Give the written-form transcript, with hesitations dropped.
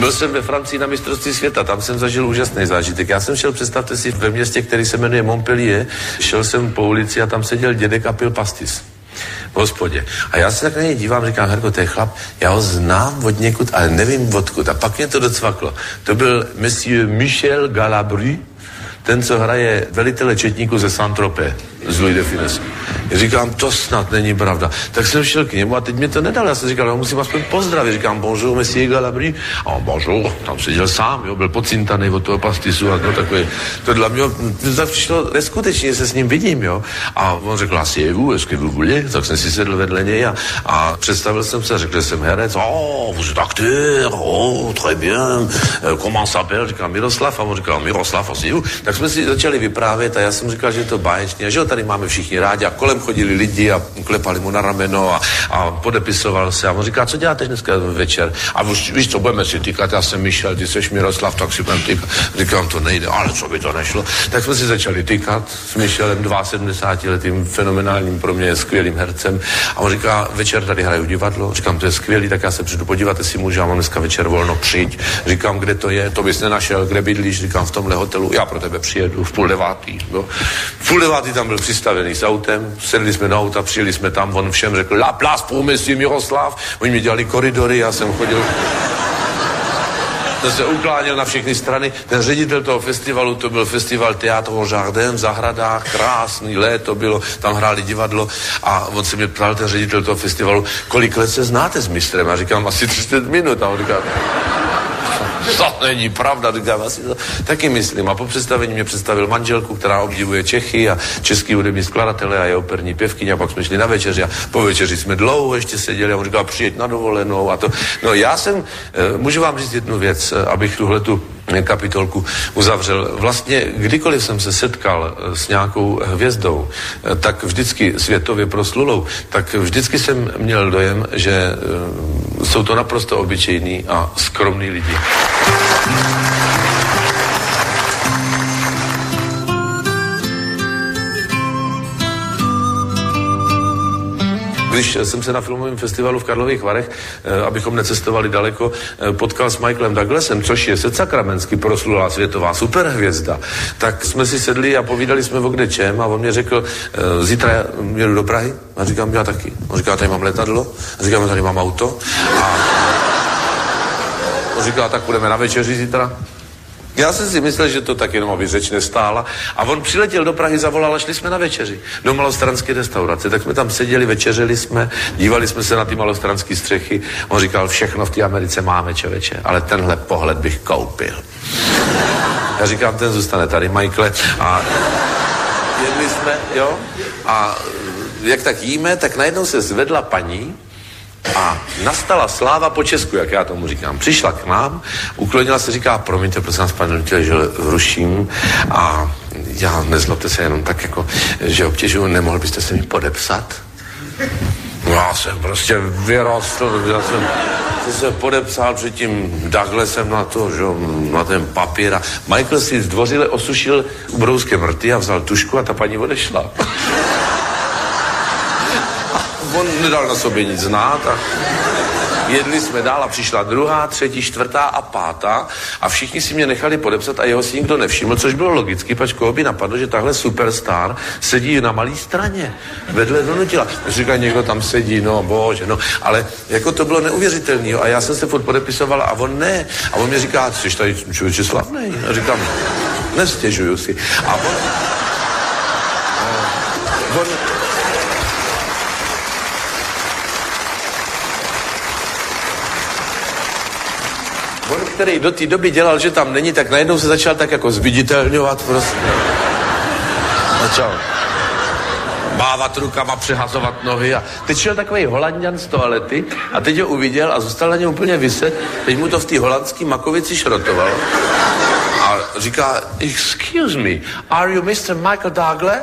Byl jsem ve Francii na mistrovství světa, tam jsem zažil úžasný zážitek. Já jsem šel, představte si, ve městě, který se jmenuje Montpellier, šel jsem po ulici a tam seděl dědek a pil pastis v hospodě. A já se tak na něj dívám, říkám, Herko, to je chlap, já ho znám od někud, ale nevím odkud. A pak mě to docvaklo. To byl monsieur Michel Galabru, ten, co hraje velitele četníku ze Saint-Tropez, z Louis de Funès. Já říkám, to snad není pravda. Tak jsem šel k němu a teď mi to nedal. Já jsem říkal, já musím aspoň pozdravit. Říkám, bonjour, monsieur Galabru. A on, bonjour, tam seděl sám, jo, byl pocintaný od toho pastisu a to takové. To dla mě, tak přišlo neskutečně, se s ním vidím, jo. A on řekl, asseyez-vous, est-ce que vous voulez? Tak jsem si sedl vedle něj a představil jsem se, řekl jsem herec, vous êtes acteur, très bien, comment s'appelle? Říkám, Miroslav, a on říkal, Miroslav, asseyez-vous. Tak jsme si začali vyprávět a já jsem říkal, že je to báječné, že ho tady máme všichni rádi a kolem chodili lidi a klepali mu na rameno a podepisoval se a on říká, co děláte dneska večer? A víš co, budeme si týkat, já jsem Michel, ty seš Miroslav, tak si budeme týkat. Říkám, to nejde, ale co by to nešlo? Tak jsme si začali týkat s Michelem, 72letým fenomenálním, pro mě skvělým hercem a on říká, večer tady hraju divadlo, říkám, to je skvělý, tak já se přijdu podívat, jestli můžu, já mám dneska večer volno, přijď. Říkám, kde to je, to bys nenašel, kde bydlíš, říkám, v tomhle hotelu, já pro tebe přijedu v 8:30, no. V 8:30 tam byl přistavený s autem, sedli jsme na auta, přijeli jsme tam, on všem řekl, la place pour monsieur Miroslav, oni mi dělali koridory, já jsem chodil, to se ukláněl na všechny strany, ten ředitel toho festivalu, to byl festival Théâtre au Jardin v zahradách, krásný léto bylo, tam hráli divadlo a on se mě ptal, ten ředitel toho festivalu, kolik let se znáte s mistrem? A říkám, asi 30 minut, a on říká, to není pravda, říkám, asi to taky myslím. A po představení mě představil manželku, která obdivuje Čechy a český hudební skladatele a je operní pěvkyně a pak jsme šli na večeři a po večeři jsme dlouho ještě seděli a on říkal, přijeď na dovolenou a to. No já jsem, můžu vám říct jednu věc, abych tuhletu kapitolku uzavřel. Vlastně kdykoliv jsem se setkal s nějakou hvězdou, tak vždycky světově proslulou, tak vždycky jsem měl dojem, že jsou to naprosto obyčejní a skromní lidi. Když jsem se na filmovém festivalu v Karlových Varech, abychom necestovali daleko, potkal s Michaelem Douglasem, což je sedsakramensky proslulá světová superhvězda, tak jsme si sedli a povídali jsme o kde čem a on mě řekl, zítra jedu do Prahy a říkám, já taky. On říká, tady mám letadlo a říkám, tady mám auto a on říká, tak půjdeme na večeři zítra. Já jsem si myslel, že to tak jenom aby řeč nestála. A on přiletěl do Prahy, zavolal a šli jsme na večeři. Do malostranské restaurace. Tak jsme tam seděli, večeřili jsme, dívali jsme se na ty malostranské střechy. On říkal, všechno v té Americe máme, čověče, ale tenhle pohled bych koupil. Já říkám, ten zůstane tady, Michaele. A jedli jsme, jo. A jak tak jíme, tak najednou se zvedla paní a nastala sláva po Česku, jak já tomu říkám. Přišla k nám, uklonila se, říká, promiňte, prosím vás, pane Nutile, že ruším a já, nezlobte se, jenom tak jako, že obtěžuju, nemohl byste se mi podepsat? Já jsem prostě vyrostl, já jsem se podepsal před tím Douglasem na to, že, na ten papír a Michael si zdvořile osušil ubrouskem rty a vzal tušku a ta paní odešla. On nedal na sobě nic znát a jedli jsme dál a přišla druhá, třetí, čtvrtá a pátá a všichni si mě nechali podepsat a jeho si nikdo nevšiml, což bylo logicky, pač koho by napadlo, že tahle superstar sedí na malý straně, vedle Donutila. Říká, někdo tam sedí, no bože, no, ale jako to bylo neuvěřitelný a já jsem se furt podepisoval a on ne. A on mi říká, jsi tady člověče slavnej? A říkám, nestěžuju si. A on který do té doby dělal, že tam není, tak najednou se začal tak jako zviditelňovat prostě. Začal mávat rukama, přehazovat nohy a teď šel takovej Holanďan z toalety a teď ho uviděl a zůstal na něm úplně viset. Teď mu to v té holandský makovici šrotovalo a říká, excuse me, are you Mr. Michael Douglas?